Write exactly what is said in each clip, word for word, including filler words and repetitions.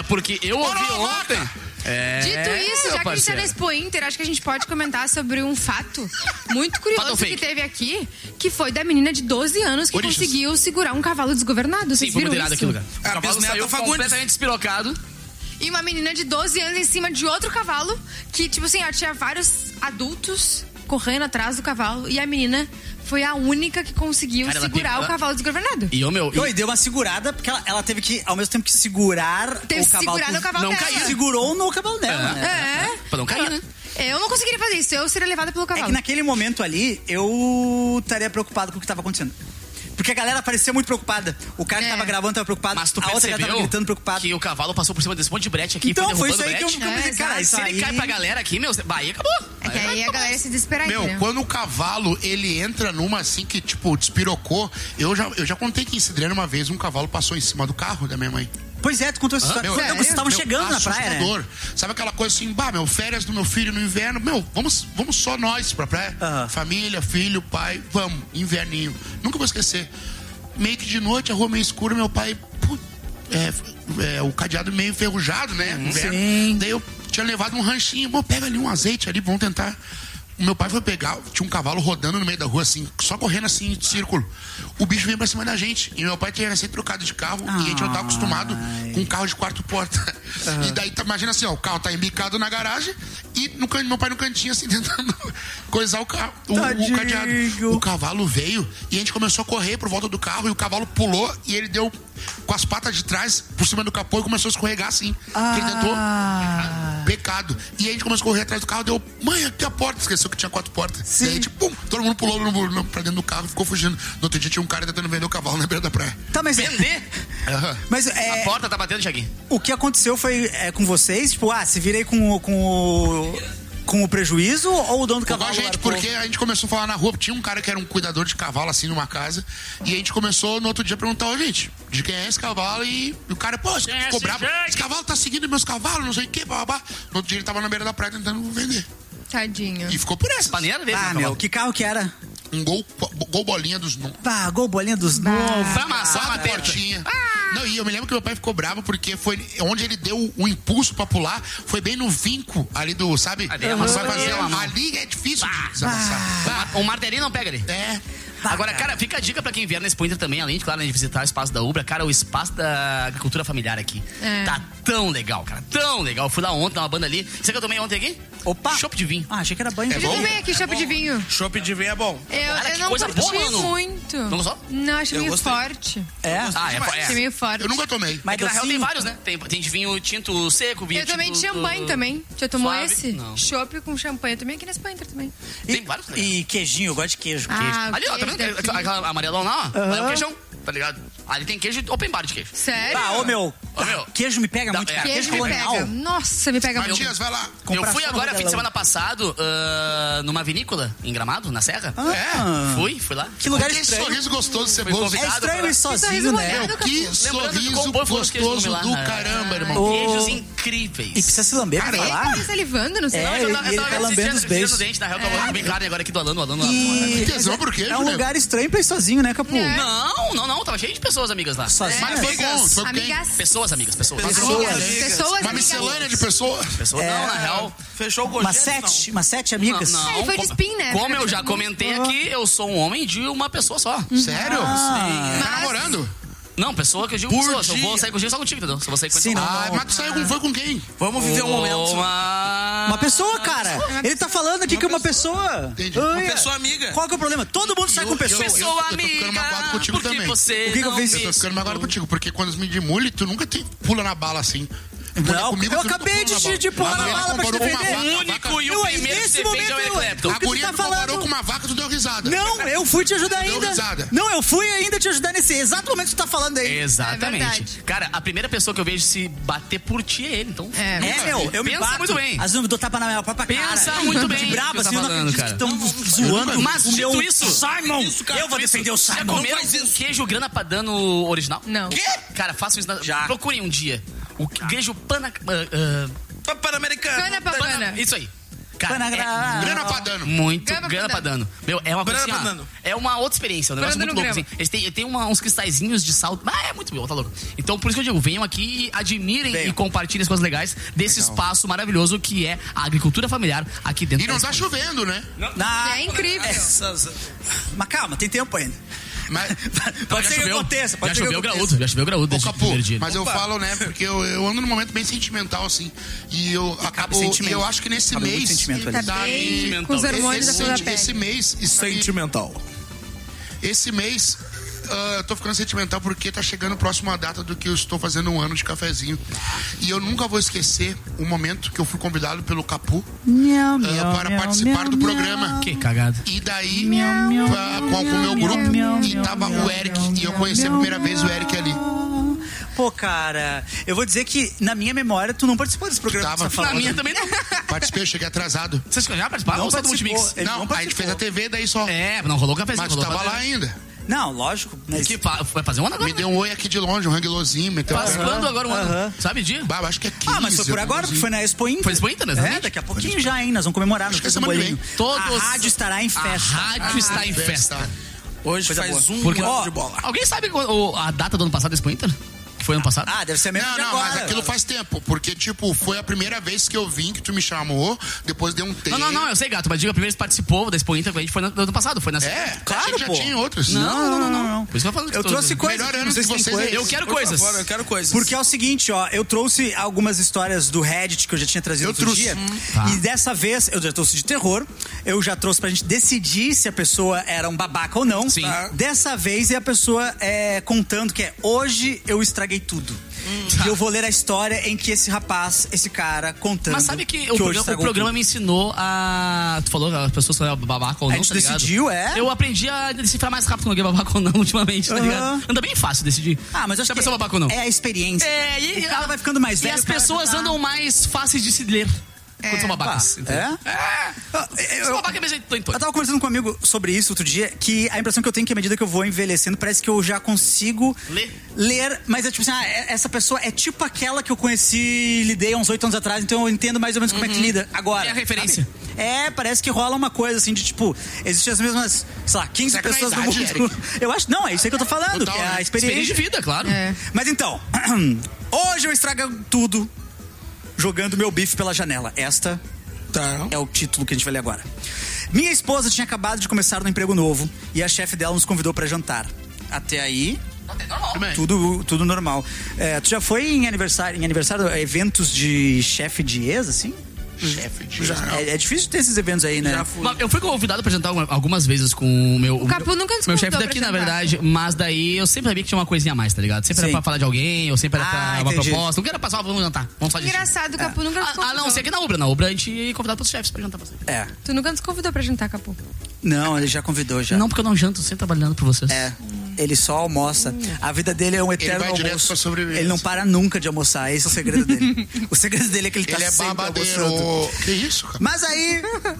porque eu ouvi ontem... É, Dito isso, já que a gente tá na Expo Inter, acho que a gente pode comentar sobre um fato muito curioso que teve aqui, que foi da menina de doze anos que Origens. conseguiu segurar um cavalo desgovernado. Vocês Sim, viram foi isso? aqui, lugar. O A cavalo bisneta saiu Fagundes. completamente despirocado. E uma menina de doze anos em cima de outro cavalo, que, tipo assim, ó, tinha vários adultos correndo atrás do cavalo, e a menina foi a única que conseguiu Cara, ela segurar teve- o cavalo desgovernado. E o meu... Não, e deu uma segurada, porque ela, ela teve que, ao mesmo tempo que segurar Teve o que cavalo. segurar no cavalo não dela. caía. Segurou no cavalo dela, né? É. Pra não cair, né? Eu não conseguiria fazer isso, eu seria levada pelo É cavalo. que naquele momento ali, eu estaria preocupado com o que tava acontecendo. Porque a galera parecia muito preocupada. O cara que É. tava gravando tava preocupado, Mas tu a outra galera tava percebeu gritando preocupada. que o cavalo passou por cima desse monte de brete aqui, Então, foi foi derrubando isso aí que eu, brete? que eu pensei, É, cara, isso Se ele aí... cai pra galera aqui, meu, aí acabou. É que aí a galera ia se desesperar, Meu, entendeu? quando o cavalo, ele entra numa assim que, tipo, despirocou. Eu já, eu já contei que em Cidreira uma vez um cavalo passou em cima do carro da minha mãe. Pois é, tu contou essa história. Meu, Não, vocês estavam meu, chegando na praia, né? assustador. Sabe aquela coisa assim, bah, meu, férias do meu filho no inverno, meu, vamos, vamos só nós pra praia. Aham. Família, filho, pai, vamos, inverninho. Nunca vou esquecer. Meio que de noite, a rua meio escura, meu pai, pô, é, é, o cadeado meio enferrujado, né? Inverno. Sim. Daí eu tinha levado um ranchinho, pô, pega ali um azeite ali, vamos tentar. O meu pai foi pegar, tinha um cavalo rodando no meio da rua, assim, só correndo assim, em círculo. O bicho veio pra cima da gente. E meu pai tinha recém trocado de carro e a gente não tava acostumado com um carro de quatro portas. E daí, tá, imagina assim, ó, o carro tá embicado na garagem e no, can- meu pai no cantinho, assim, tentando coisar o carro, o, o Tadinho. cadeado. O cavalo veio e a gente começou a correr por volta do carro e o cavalo pulou e ele deu com as patas de trás por cima do capô e começou a escorregar assim. Que ele tentou. Pecado. E a gente começou a correr atrás do carro, deu, mãe, aqui a porta. Esqueceu que tinha quatro portas. Sim. Daí a gente, pum, todo mundo pulou no, no, pra dentro do carro e ficou fugindo. No outro dia tinha um cara tentando vender o cavalo na beira da praia. Tá, mas... Vender? Aham. Mas A é, porta tá batendo, Thiaguinho. o que aconteceu foi é, com vocês? Tipo, ah, se virei com, o- com o... Com o prejuízo ou o dono do Igual cavalo? a gente, largou? porque a gente começou a falar na rua, tinha um cara que era um cuidador de cavalo assim numa casa, e a gente começou no outro dia a perguntar, ô gente, de quem é esse cavalo? E o cara, pô, esse ficou bravo, esse cavalo tá seguindo meus cavalos, não sei o que, babá. No outro dia ele tava na beira da praia tentando vender. Tadinho. E ficou por essa. Maneira dele, Ah, né, meu, que carro que era? Um gol, gol bolinha dos novos. Pá, gol bolinha dos novos. Pra amassar uma Quatro teta. portinha. Não, e eu me lembro que meu pai ficou bravo porque foi onde ele deu o impulso pra pular, foi bem no vinco ali do, sabe? Ali amassou Vai fazer, a mão. ali é difícil de desamassar. O martelinho não pega ali. É. Agora, cara, fica a dica pra quem vier na Expo Inter também, além de, claro, de visitar o espaço da Ubra, cara, o espaço da agricultura familiar aqui. É. Tá tão legal, cara, tão legal. Eu fui lá ontem, uma banda ali. Sabe que eu tomei ontem aqui? Opa! Chopp de vinho. Ah, achei que era banho. Eu já tomei aqui chopp de vinho. Chopp de vinho é bom. Eu, Cara, eu que não coisa curti boa, mano. muito. Não gostou? Não, achei Eu meio gostei. forte. É? Ah, é, Achei é. meio forte. Eu nunca tomei. Mas É que na real tem docinho? vários, né? Tem, tem de vinho tinto seco, vinho Eu tomei de tinto, champanhe uh, também. Já tomou suave? esse? Não. Chopp com champanhe. Eu tomei aqui na Expo Inter também. Tem vários, né? E queijinho, eu gosto de queijo. Ah, Ali, ó, tá queijo vendo? daqui. Aquela amarelão lá, ó. Ali é um queijão, tá ligado? Ali tem queijo open bar de queijo. Sério? Ah, ô meu, Ô, meu. queijo me pega Dá- muito, é. cara. Queijo Queijo me colonial. pega. Nossa, me pega muito. Matias, vai lá. Comprar Eu fui só no agora, fim de modelão. semana passado, ah, numa vinícola, em Gramado, na Serra. Ah, Fui, fui lá. que lugar Que estranho. sorriso gostoso, Fui ceboso. convidado. É estranho pra- ir sozinho, sorriso né? molhado. Meu, que Lembrando que sorriso compor foram os queijos gostoso lá. do Ah. caramba, irmão. Ô, Queijos E incríveis. precisa se lamber pra Ele falar? tá salivando, não sei. É, Não, eu ele- tava- eu ele tava tá assistindo- lambendo os assistindo beijos. o dente, na real, que eu vou bem carne agora aqui do Alano, o Alano. E... Que tesão, por quê, É um Juliano? lugar estranho pra ir sozinho, né, Capu? É. Não, não, não, tava cheio de pessoas amigas lá. Sozinho? Mas foi com, foi com quem? Amigas. Pessoas amigas, pessoas. Pessoas. Amigas. Amigas. Pessoas Uma amigas. miscelânea de pessoas. Pessoas, É. não, na real. Fechou o Uma gojete, sete, uma sete amigas. Não, É, ele foi de como- spin, né? Como eu já comentei aqui, eu sou um homem de uma pessoa só. Sério? Ah. Tá namorando? Não, pessoa que eu digo Por pessoa. Se eu dia. vou sair contigo, só contigo, entendeu? Se eu vou sair contigo. Sim, não. Ah, mas tu saiu com, foi com quem? Vamos viver um momento. Uma... Uma pessoa, cara. Ele tá falando aqui que é uma pessoa. Entendi. Olha. Uma pessoa amiga. Qual que é o problema? Todo mundo sai Eu- com eu- pessoa. eu- Pessoa tô ficando amiga, magoado contigo porque também. você O que que eu não fiz? me Eu tô ficando magoado contigo, porque quando os me de mule, tu nunca te pula na bala assim. Não, Comigo, eu tu nunca acabei pula de na te de pular na Agora bala ele pra te comparou com uma defender. vaca, O a único vaca- e o Ué, primeiro que nesse se defende é o momento, Eclepton. o A que tu guria tá me comparou falando? com uma vaca, tu deu risada. Não, eu fui te ajudar Deu ainda. risada. Não, eu fui ainda te ajudar nesse exato momento que tu tá falando aí. Exatamente. É verdade. Cara, a primeira pessoa que eu vejo se bater por ti é ele, então. É. É, meu, eu me Pensa bato. muito bem. Às vezes eu dou tapa na minha própria cara. Pensa muito bem De no brabo, que assim, tá eu não falando, acredito cara. que estão zoando Mas, o meu dito isso, Simon. isso, cara, eu vou isso. defender o Já Simon. comeram faz isso. queijo grana padano original? Não. Quê? Cara, façam isso. Na... Já. Procurem um dia. O queijo pana... ah, ah, Pan-americano. Cana papana. Isso aí. Cara, é Grana Padano. muito Grana grana Padano. Padano. Meu, é uma coisa Grana assim, ó, Padano. é uma outra experiência, um negócio Grana muito no louco, grama. assim. Eles têm, tem uma- uns cristalzinhos de sal. Ah, é muito bom, tá louco. Então, por isso que eu digo, venham aqui, admirem Venham. e compartilhem as coisas legais desse espaço maravilhoso que é a agricultura familiar aqui dentro E não da tá Espanha. chovendo, né? Na... É incrível. Essas- Mas calma, tem tempo ainda. Mas, Pode Já ser que choveu, aconteça, pode já ser que choveu aconteça. graúdo, já choveu graúdo ô, desde o Capu, primeiro dia. mas eu falo, né, porque eu, eu ando num momento bem sentimental, assim. E eu acabo. sentimento. E eu acho que nesse Cabe muito mês. sentimento Ele ali. tá bem Daí- com os hormônios da esse, flor da esse, pele. esse mês. Isso aí, Sentimental. esse mês. ah, eu tô ficando sentimental porque tá chegando próximo a data do que eu estou fazendo um ano de cafezinho. E eu nunca vou esquecer o momento que eu fui convidado pelo Capu ah, para participar do programa. Que cagada. E daí, pra- com, com o meu grupo, e tava o Eric. E eu conheci a primeira vez o Eric ali. Pô, cara, eu vou dizer que na minha memória tu não participou desse programa. Tava. que você tá Na falando. minha também não. Participei, eu cheguei atrasado. Vocês já participaram? Não Ou só do participou. Multimix? Ele Não, não a gente fez a T V, daí só. É, não rolou o cafezinho. Mas tu rolou tava pra- lá ainda. Não, lógico. Mas... Que fa- vai fazer um ano agora, Me deu um oi aqui de longe, um ranguelozinho, meteu Faz a quando agora um ano? aham. Sabe dia? Bah, eu acho que é quinze. Ah, mas foi por agora, porque foi na Expo Inter. Foi Expo Inter, né? É, Exatamente. daqui a pouquinho já, hein? Nós vamos comemorar no que é Festa semana que Bolinho. vem. Todos- A rádio estará em A festa. rádio está em festa. Hoje Coisa faz boa. um Porque, ano ó, de bola. Alguém sabe o- a data do ano passado da Expo Inter? Que foi ano passado? Ah, deve ser mesmo Não, de não, agora. mas aquilo faz tempo, porque, tipo, foi a primeira vez que eu vim, que tu me chamou, depois deu um tempo. Não, não, não, eu sei, gato, mas diga, a primeira vez que participou da Expo Inter, a gente foi no no ano passado, foi nessa. É, Claro, achei que já pô. tinha outras. Não, não, não, não. não. Por isso que eu falo que Eu tô- trouxe coisas. Melhor não ano sei de se tem vocês é coisas. Eu quero Por coisas. favor, eu quero coisas. Porque é o seguinte, ó, eu trouxe algumas histórias do Reddit que eu já tinha trazido Eu outro trouxe. dia. Tá. E dessa vez eu já trouxe de terror. Eu já trouxe pra gente decidir se a pessoa era um babaca ou não. Sim. Tá? Dessa vez é a pessoa é, contando que é hoje eu estraguei tudo. E eu vou ler a história em que esse rapaz, esse cara, contando. Mas sabe que, o, hoje programa, o estragou programa tudo. me ensinou a. Tu falou que as pessoas são babaca ou A não, gente tá ligado? decidiu, é? Eu aprendi a decifrar mais rápido quando alguém é babaca ou não ultimamente, tá Aham. ligado? Anda bem fácil decidir. Ah, mas eu acho se a que pessoa é babaca ou não. é a experiência. É, e, o cara vai ficando mais E velho. as o cara pessoas já tá- andam mais fáceis de se ler quando são babacas. Ah, entendeu? é? É. Eu, Sou babaca é mesmo, tô em eu tava conversando com um amigo sobre isso outro dia, que a impressão que eu tenho é que à medida que eu vou envelhecendo, parece que eu já consigo Ler. ler, mas é tipo assim, ah, é- essa pessoa é tipo aquela que eu conheci e lidei há uns oito anos atrás, então eu entendo mais ou menos como é que lida agora. É a referência. sabe? É, parece que rola uma coisa assim de tipo, existem as mesmas, sei lá, quinze Será que pessoas na no idade, mundo. Eu acho, não, é isso aí que eu tô falando, Total, que é a né? Experiência experiência. de vida, claro. É. Mas então, hoje eu estrago tudo jogando meu bife pela janela. Esta Tá. é o título que a gente vai ler agora. Minha esposa tinha acabado de começar no emprego novo e a chefe dela nos convidou pra jantar. Até aí, Tudo bem. tudo, tudo normal. É, tu já foi em aniversário, em aniversário, eventos de chefe de ex, assim? Chefe de... É, é difícil ter esses eventos aí, né? Já fui. Mas eu fui convidado pra jantar alguma- algumas vezes com o meu. O Capu nunca nos Meu convidou chefe pra daqui, na jantar. verdade, mas daí eu sempre sabia que tinha uma coisinha a mais, tá ligado? Sempre Sim. era pra falar de alguém, ou sempre era pra Ah, uma entendi. proposta. Não quero passar, vamos jantar. Vamos só de Engraçado, o Capu nunca nos Ah, convidou. ah, não, sei aqui na Ubra. Na Ubra a gente é convidado pros chefes pra jantar bastante. É. Tu nunca nos convidou pra jantar, Capu. Não, ele já convidou já. Não, porque eu não janto, sempre trabalhando por vocês. É. Ele só almoça. A vida dele é um eterno vai direto almoço. pra sobrevivência. Ele não para nunca de almoçar. Esse é o segredo dele. O segredo dele é que ele tá Ele é sempre babadeiro. almoçando. Que isso, cara? Mas aí,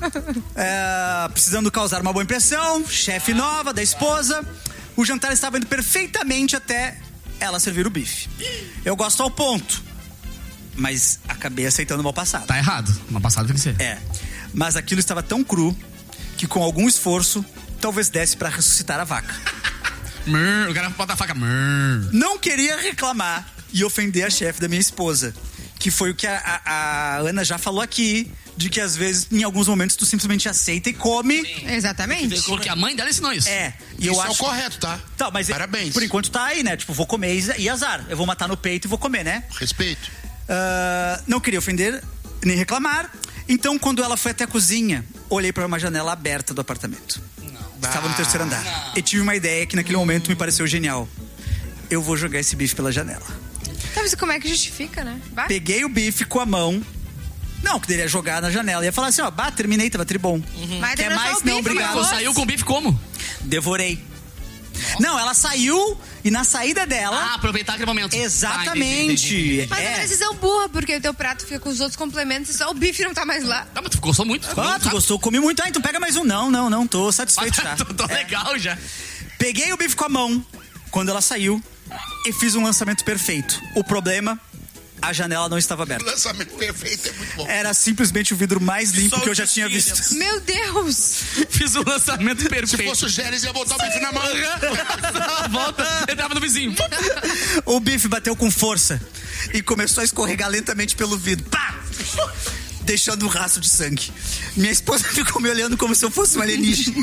é, precisando causar uma boa impressão, chefe nova da esposa, o jantar estava indo perfeitamente até ela servir o bife. Eu gosto ao ponto, mas acabei aceitando o mal passado. Tá errado. Uma passada tem que ser. É, mas aquilo estava tão cru que com algum esforço, talvez desse pra ressuscitar a vaca. Mrr, o cara bota a faca. Mrr. Não queria reclamar e ofender a chefe da minha esposa, que foi o que a, a- a Ana já falou aqui, de que às vezes, em alguns momentos, tu simplesmente aceita e come. Exatamente. Porque a mãe dela ensinou isso. É, e eu Isso é acho... o correto, tá? Tá, mas Parabéns. por enquanto tá aí, né? Tipo, vou comer e- e azar. Eu vou matar no peito e vou comer, né? Respeito. Ah, não queria ofender nem reclamar. Então, quando ela foi até a cozinha, olhei para uma janela aberta do apartamento. Estava no terceiro andar. E tive uma ideia que naquele momento me pareceu genial. Eu vou jogar esse bife pela janela. Tá, mas como é que justifica, né? Vai. Peguei o bife com a mão. Não, que deveria jogar na janela. Ia falar assim, ó, bah, terminei, tava tribom. Mas Quer deixou mais? o Não, bife, obrigado. Pô, mas saiu com bife como? Devorei. Não, ela saiu e na saída dela... Ah, aproveitar aquele momento. Ah, entendi, exatamente. entendi, entendi. Mas é é. decisão burra, porque o teu prato fica com os outros complementos e só o bife não tá mais lá. Ah, mas tu gostou muito. Ah, tu gostou? Comi muito. Ah, então pega mais um. Não, não, não. Tô satisfeito já. tô, tô É. legal já. Peguei o bife com a mão quando ela saiu e fiz um lançamento perfeito. O problema, A janela não estava O aberta. lançamento perfeito é muito bom. Era simplesmente o vidro mais limpo Só que eu o já tinha Williams. visto. Meu Deus! Fiz um lançamento Se perfeito. fosse o Gélis, ia botar o bife na mão. A volta, entrava no vizinho. O bife bateu com força e começou a escorregar lentamente pelo vidro. Pá! Deixando um rastro de sangue. Minha esposa ficou me olhando como se eu fosse um alienígena.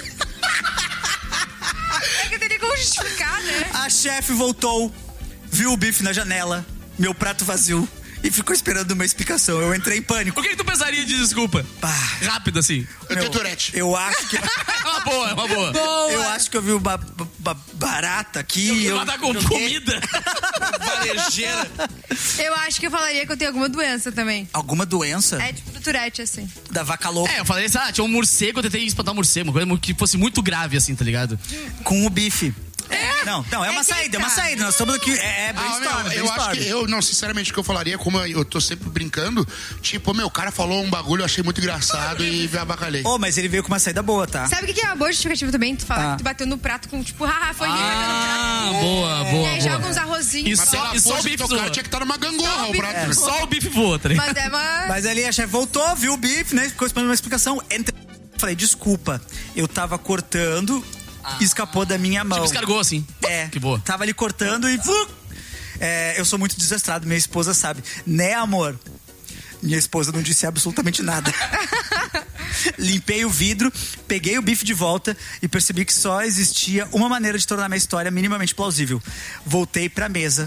É que eu teria como justificar, né? A chefe voltou, viu o bife na janela, meu prato vazio, e ficou esperando uma explicação. Eu entrei em pânico. O que, que tu pensaria de desculpa? Pá. Rápido assim. Eu tenho Tourette. Eu acho que. É uma boa, é uma boa. Eu acho que eu vi uma ba- ba- barata aqui. Eu eu tá com joguei- comida. Varejeira. Eu acho que eu falaria que eu tenho alguma doença também. Alguma doença É tipo do Tourette, assim. da vaca louca É, eu falei assim, ah, tinha um morcego, eu tentei espantar um morcego, uma coisa que fosse muito grave, assim, tá ligado? com o bife. Não, não, é uma É que saída, é uma tá. saída. Nós estamos aqui. É, é Ah, brainstorm, meu, é eu acho brainstorm. que eu, não, sinceramente, o que eu falaria, como eu, eu tô sempre brincando, tipo, meu, o cara falou um bagulho, eu achei muito engraçado e me abacalhei. Oh, mas ele veio com uma saída boa, tá? Sabe o que que é uma boa justificativa também? Tu fala Ah. que tu bateu no prato com, tipo, haha, foi ele bateu no Ah, prato. boa, E boa, aí boa. joga uns arrozinhos. Isso. Mas só- pela e só o força bife do teu zoa. cara tinha que estar numa gangorra, o prato. É. Só o bife voa, tá ligado? Mas é uma... Mas ali a chefe voltou, viu o bife, né? Ficou esperando uma explicação. Entre... Falei, desculpa, eu tava cortando, escapou da minha mão. Tipo, descargou assim. É, Que boa. tava ali cortando e... fu- É, eu sou muito desastrado, minha esposa sabe. Né, amor? Minha esposa não disse absolutamente nada. Limpei o vidro, peguei o bife de volta e percebi que só existia uma maneira de tornar minha história minimamente plausível. Voltei pra mesa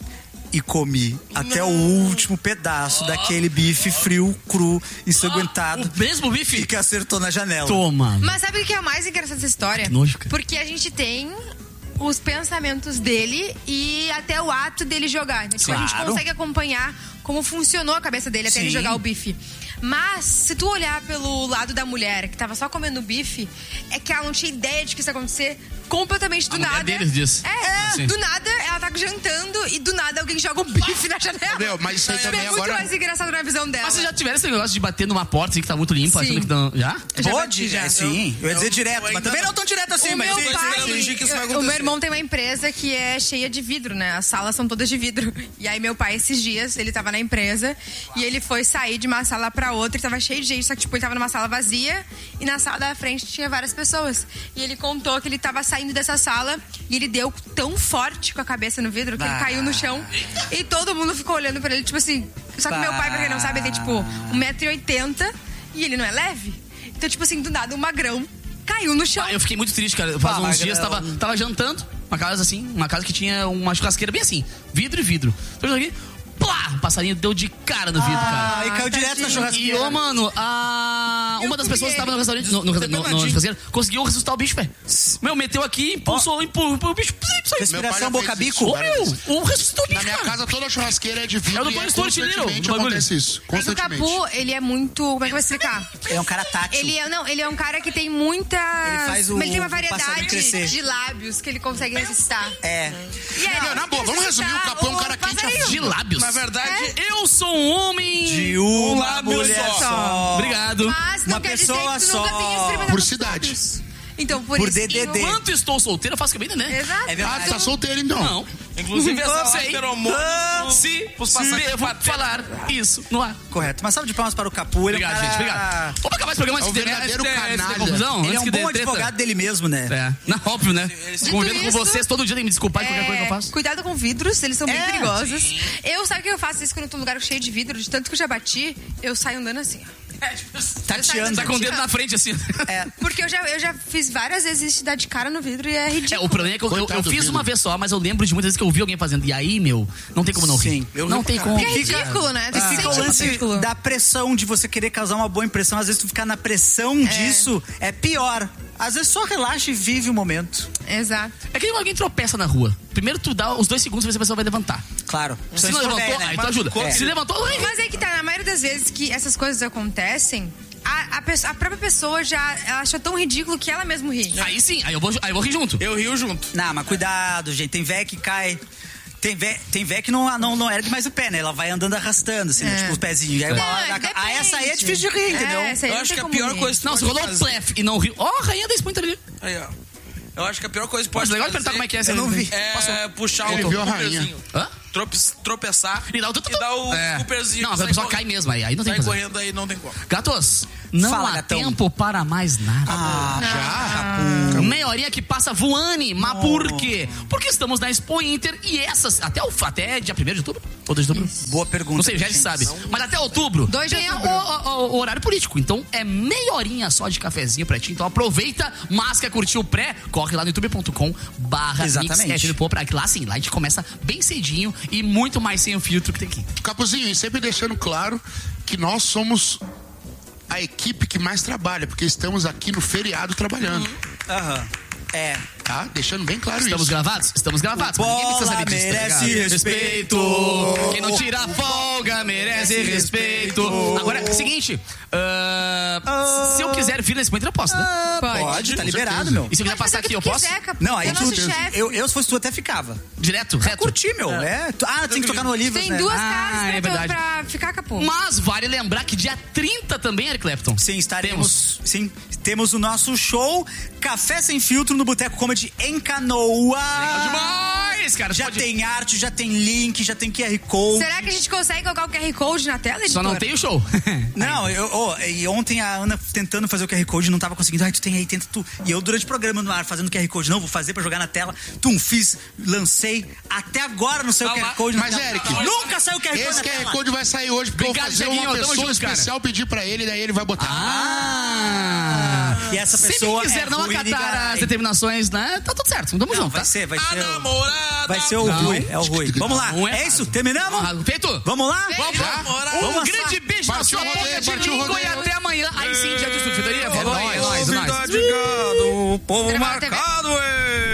e comi até o último pedaço daquele bife frio, cru, ensanguentado O mesmo bife? e que acertou na janela. Toma. Mas sabe o que é o mais engraçado dessa história? Que nojo, cara. Porque a gente tem os pensamentos dele e até o ato dele jogar. Então, tipo, a gente Claro. consegue acompanhar como funcionou a cabeça dele até Sim. ele jogar o bife. Mas, se tu olhar pelo lado da mulher, que tava só comendo bife, é que ela não tinha ideia de que isso ia acontecer completamente do A mulher nada. deles diz. É, Sim. do nada ela tá jantando e do nada alguém joga um bife na janela. Meu, mas isso aí Tipo, também é muito agora- mais engraçado na visão dela. Mas vocês já tiveram esse negócio de bater numa porta assim que tá muito limpa, Sim. achando que não. Já? Eu já Pode? bati já. É, sim. Eu ia dizer Eu- direto, eu mas ainda também não. não tão direto assim, O mas meu sim. pai, fingir que isso vai o meu acontecer. irmão tem uma empresa que é cheia de vidro, né? As salas são todas de vidro. E aí meu pai, esses dias, ele tava na empresa e ele foi sair de uma sala pra outra e tava cheio de gente, só que tipo, ele tava numa sala vazia e na sala da frente tinha várias pessoas. E ele contou que ele tava saindo dessa sala e ele deu tão forte com a cabeça no vidro que ele Ah. caiu no chão e todo mundo ficou olhando pra ele, tipo assim. Só que meu pai, pra quem não sabe, ele tem tipo um metro e oitenta e ele não é leve. Então, tipo assim, do nada, um magrão caiu no chão. Ah, eu fiquei muito triste, cara. Faz Ah, uns mas dias não. tava, tava jantando, uma casa assim, uma casa que tinha uma churrasqueira bem assim, vidro e vidro. Tô aqui, plá, o passarinho deu de cara no vidro, cara. Ah, e caiu direto na E, churrasqueira. ô, mano, a... uma das pessoas que tava no restaurante, no, no, no, no, no churrasqueiro, conseguiu ressuscitar o bicho, velho. Meu, meteu aqui, impulsou, empurrou o bicho. Saiu. Respiração Meu pai já boca-bico. fez Ô, meu, o ressuscitou o bicho, Na minha cara. casa, toda churrasqueira é de vidro É o do e Tony é Stewart, Little, constantemente o bagulho. acontece isso. É que o Constantemente. Capu, ele é muito. Como é que eu vou explicar? É um cara tátil. Ele é, não, ele é um cara que tem muita. Ele faz o- ele tem uma o passarinho variedade crescer. de lábios que ele consegue ressuscitar. É. E aí, Não, na boa, vamos resumir, o Capu é um cara quente a passarinho. De lábios. Na verdade, Eu sou um homem... De uma lábio mulher só. só. Obrigado. Mas não Uma quer pessoa dizer que tu nunca só. tenha experimentado Por os cidade. lábios. Então, por, Por isso. D D D. Enquanto estou solteiro, eu faço o que bem, né? Exato. É Ah, verdade. tu tá solteiro então? Não. inclusive, essa Sei. feromônio Se pros passarinhos devo bater. falar isso no ar. Correto. Mas salve de palmas para o Capu. Ele é um Obrigado, cara- gente. Obrigado. Vamos acabar esse programa É antes um que dê- verdadeiro antes de- antes de canalha. confusão. Ele é antes um que dê bom treta. advogado dele mesmo, né? É, não, óbvio, né? Dito Convivendo com isso, vocês todo dia, tem que me desculpar de qualquer coisa que eu faço. Cuidado com vidros, eles são bem É. perigosos. Eu, sabe o que eu faço isso quando eu tô num lugar cheio de vidro? De tanto que eu já bati, eu saio andando assim, ó. Tateando. Tá com o dedo na frente, assim. É. Porque eu já, eu já fiz várias vezes isso de dar de cara no vidro e é É, ridículo. o problema é que eu, eu, Coitado eu do fiz vidro. uma vez só, mas eu lembro de muitas vezes que eu vi alguém fazendo. E aí, meu, não tem como não rir. Sim, eu não ri tem pra como. Porque é ridículo, né? Tu E se fica o sente lance ridículo. da pressão de você querer causar uma boa impressão. Às vezes tu ficar na pressão disso é pior. Às vezes só relaxa e vive o momento. Exato. É que alguém tropeça na rua. Primeiro tu dá os dois segundos pra ver se a pessoa vai levantar. Claro. Se não levantou, aí tu ajuda. É. Se levantou, aí Mas é que tá, na maioria das vezes que essas coisas acontecem, a, a, pessoa- a própria pessoa já ela acha tão ridículo que ela mesmo ri. Aí sim, aí eu vou, aí eu vou rir junto. eu rio junto. Não, mas cuidado, gente. Tem véia que cai. Tem véia, tem véia que não, não, não ergue mais o pé, né? Ela vai andando arrastando, assim, né? Tipo os pezinhos. E aí uma Não, hora. depende. Ah, essa aí é difícil de rir, entendeu? É, essa aí Eu não acho tem que a como pior rir. coisa que tu Não, se pode rolou um fazer- plef e não riu. Ó, a rainha da Splinter ali. Aí, ó. Eu acho que a pior coisa que Pode pode legal fazer perguntar como é que é. Eu não vi. é puxar Ele o viu a rainha. númerozinho. Hã? trope- tropeçar E dá o tutu. e dá o É. Cooperzinho. Não, a sai pessoa correndo. cai mesmo, aí, aí não tem Sai o que fazer. correndo aí, não tem como. Gatos, não Fala, há gatão. tempo para mais nada. Ah, já? Meia horinha que passa voando, mas por quê? Porque estamos na Expo Inter e essas, até, o, até dia primeiro de outubro? Ou dois de outubro? Boa pergunta. Não sei, já gente. sabe. Mas até outubro dois de tem outubro. O, o- o horário político. Então é meia horinha só de cafezinho pra ti. Então aproveita, mas quer curtir o pré, corre lá no youtube ponto com barra Exatamente. pra que lá assim, lá a gente começa bem cedinho e muito mais sem o filtro que tem aqui. Capuzinho, e sempre deixando claro que nós somos a equipe que mais trabalha, porque estamos aqui no feriado trabalhando. Aham. É. Tá? Deixando bem claro Estamos isso. gravados? Estamos gravados. mas Bola ninguém precisa saber disso, tá merece ligado? respeito. Quem não tira folga merece respeito. Agora, é o seguinte. ah, se eu quiser vir nesse momento, eu posso, né? Pode. Pode, tá Com liberado, certeza. meu. E se eu quiser Pode fazer passar o que aqui, eu tu posso? quiser, Capu. Não, aí Tu é nosso tu, chefe. eu, eu, se fosse tu, até ficava. Direto, reto? Curti, meu. É. Tu- Ah, tem que tocar no Olivas, Tem né? duas Ah, casas é pra, tu- verdade. pra ficar, Capu. Mas vale lembrar que dia trinta também, Eric Clapton. Sim, estaremos. Sim, temos o nosso show Café Sem Filtro no Boteco Comedy em Canoa. Legal demais, cara. Já Pode- tem arte, já tem link, já tem Q R Code. Será que a gente consegue colocar o Q R Code na tela, Só não editor? tem o show. Não, eu, oh, e ontem a Ana tentando fazer o Q R Code não tava conseguindo. Ai, tu tem aí, tenta tu. E eu durante o programa no ar fazendo o Q R Code, não, vou fazer pra jogar na tela. Tum, fiz, lancei. Até agora não saiu o Q R Code na Mas, tela. Eric, Nunca saiu o Q R Code Esse na Q R tela. Code vai sair hoje, porque Obrigado, eu vou fazer Dieguinho, uma tamo pessoa junto, cara. especial pedir pra ele, daí ele vai botar. Ah! E essa Se pessoa quem quiser é não Rui acatar Nigaray. as determinações, né? Tá tudo certo. Tamo Não, junto, vai tá? ser, vai A ser. o- namorada. Vai ser o Não. Rui, é o Rui. Vamos lá, Não é é isso? fácil. Terminamos? Ah, feito? Vamos lá? Vamos Já? lá. Namorada. Um Vamos grande beijo na Partiu sua o boca rodeio, de partiu o língua e rodeio. até amanhã. Aí sim, dia de surfitaria. Falou, é nóis, é nóis. Novidade, gado. Povo Gravata T V. marcado, é.